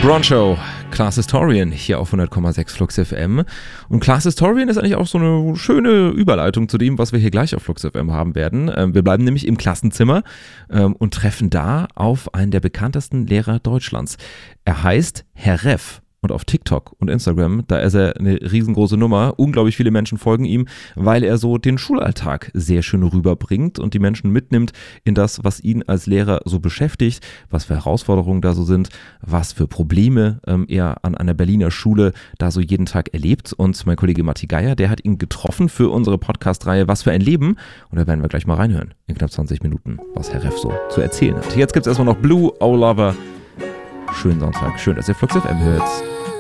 Broncho, Class Historian hier auf 100,6 Flux FM. Und Class Historian ist eigentlich auch so eine schöne Überleitung zu dem, was wir hier gleich auf Flux FM haben werden. Wir bleiben nämlich im Klassenzimmer und treffen da auf einen der bekanntesten Lehrer Deutschlands. Er heißt Herr Reff. Und auf TikTok und Instagram, da ist er eine riesengroße Nummer. Unglaublich viele Menschen folgen ihm, weil er so den Schulalltag sehr schön rüberbringt und die Menschen mitnimmt in das, was ihn als Lehrer so beschäftigt, was für Herausforderungen da so sind, was für Probleme er an einer Berliner Schule da so jeden Tag erlebt. Und mein Kollege Matti Geier, der hat ihn getroffen für unsere Podcast-Reihe Was für ein Leben. Und da werden wir gleich mal reinhören, in knapp 20 Minuten, was Herr Reff so zu erzählen hat. Jetzt gibt es erstmal noch Blue, Oh Lover. Schönen Sonntag, schön, dass ihr Flux FM hört.